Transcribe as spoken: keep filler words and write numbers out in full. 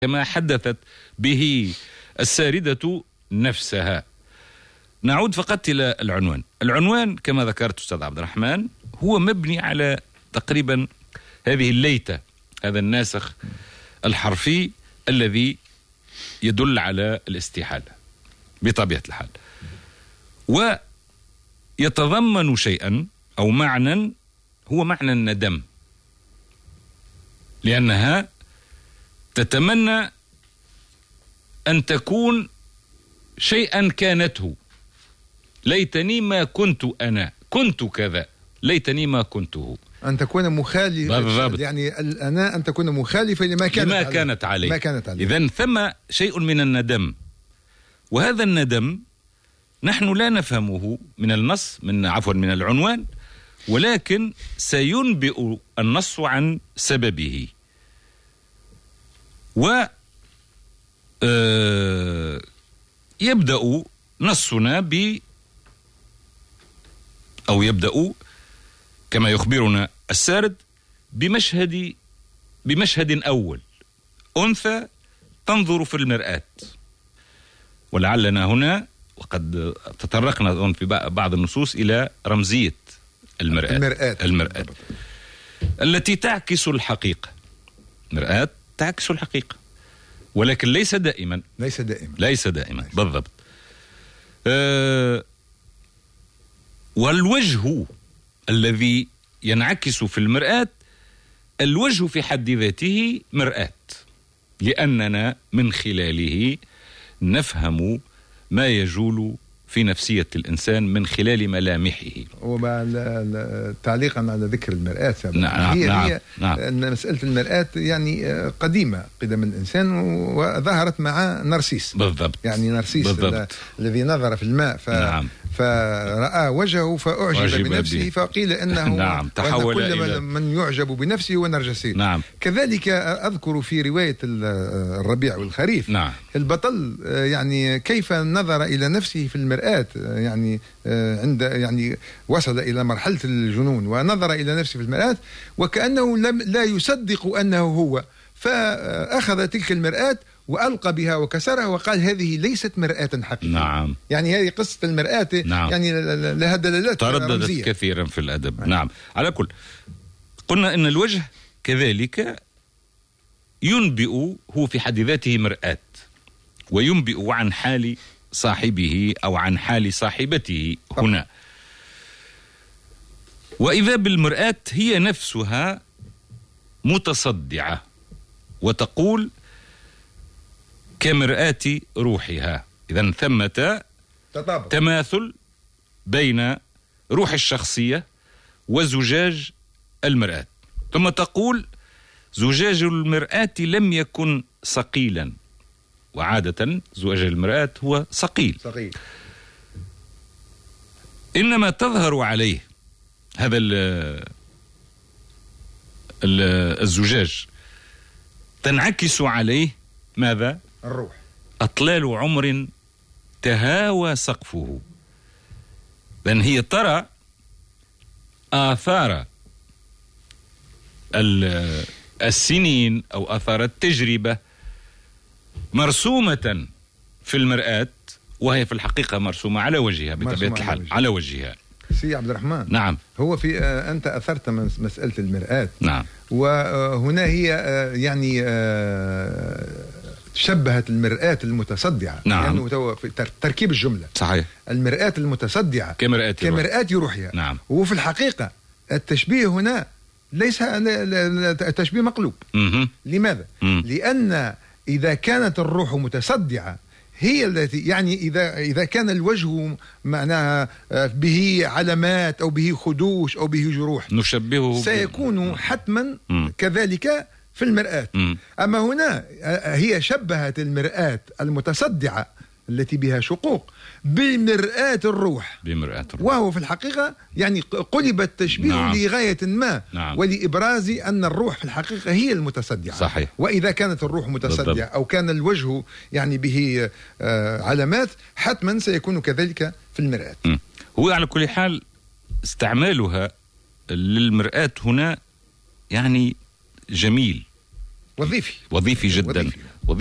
كما حدثت به الساردة نفسها. نعود فقط إلى العنوان. العنوان كما ذكرت أستاذ عبد الرحمن هو مبني على تقريبا هذه الليتة، هذا الناسخ الحرفي الذي يدل على الاستحالة بطبيعة الحال، ويتضمن شيئا أو معنى هو معنى الندم، لأنها تتمنى أن تكون شيئا كانته. ليتني ما كنت أنا، كنت كذا، ليتني ما كنته. أن تكون مخالفة، يعني الأنا أن تكون مخالفة لما كانت لما عليه. كانت عليه, ما كانت عليه. إذن ثم شيء من الندم، وهذا الندم نحن لا نفهمه من النص، من عفوا من العنوان، ولكن سينبئ النص عن سببه. و يبدأ نصنا ب أو يبدأ كما يخبرنا السارد بمشهد بمشهد أول، أنثى تنظر في المرآة. ولعلنا هنا وقد تطرقنا في بعض النصوص إلى رمزية المرآة المرآة, المرآة التي تعكس الحقيقة. مرآة تعكس الحقيقة، ولكن ليس دائما ليس دائما ليس دائما ليس. بالضبط. أه والوجه الذي ينعكس في المرآة، الوجه في حد ذاته مرآة، لأننا من خلاله نفهم ما يجول في نفسية الإنسان من خلال ملامحه. تعليقا على ذكر المرآة، نعم هي, نعم هي نعم. مسألة المرآة يعني قديمة قدم الإنسان، وظهرت مع نرسيس. بالضبط. يعني نرسيس الذي نظر في الماء ف... نعم. فرأى وجهه فأعجب بنفسه، فقيل إنه نعم. تحول كل إلى من يعجب بنفسه هو نرجسي. نعم. كذلك أذكر في رواية الربيع والخريف، نعم. البطل يعني كيف نظر إلى نفسه في المرآة، يعني عند يعني وصل إلى مرحلة الجنون ونظر إلى نفسه في المرآة وكأنه لم لا يصدق أنه هو، فأخذ تلك المرآة وألقى بها وكسرها وقال هذه ليست مرآة حقيقية. نعم. يعني هذه قصة المرآة. نعم. يعني لها دلالات ترددت رمزية كثيرا في الأدب. نعم. نعم. على كل قلنا أن الوجه كذلك ينبئ، هو في حد ذاته مرآة، وينبئ عن حال صاحبه أو عن حال صاحبته هنا. وإذا بالمرآة هي نفسها متصدعة وتقول كمرآة روحها. إذن ثمة تطابق. تماثل بين روح الشخصية وزجاج المرآة. ثم تقول زجاج المرآة لم يكن صقيلا، وعادة زجاج المرآة هو صقيل. صقيل. إنما تظهر عليه هذا الزجاج، تنعكس عليه ماذا؟ الروح. أطلال عمر تهاوى سقفه. لأن هي ترى آثار السنين أو آثار التجربة مرسومة في المرآة، وهي في الحقيقة مرسومة على وجهها بطبيعة الحال، على, على وجهها. سي عبد الرحمن. نعم. هو في آه أنت أثرت مسألة المرآة. نعم. وهنا هي آه يعني آه شبهت المرآة المتصدعة. نعم. لأنه يعني في تركيب الجملة صحيح. المرآة المتصدعة كمرآة كمرآة روحها. نعم. وفي الحقيقة التشبيه هنا ليس التشبيه مقلوب. م- لماذا؟ م- لأن إذا كانت الروح متصدعة هي التي يعني إذا إذا كان الوجه معناها به علامات أو به خدوش أو به جروح، نشبهه سيكون حتما م. كذلك في المرآة. م. أما هنا هي شبهت المرآة المتصدعة التي بها شقوق بمرآة الروح. بمرآة الروح. وهو في الحقيقة يعني قلب التشبيه. نعم. لغاية ما. نعم. ولإبراز أن الروح في الحقيقة هي المتصدعة. صحيح. وإذا كانت الروح متصدعة أو كان الوجه يعني به آه علامات، حتما سيكون كذلك في المرآة. م. هو على كل حال استعمالها للمرآة هنا يعني جميل، وظيفي وظيفي جدا. وظيفي.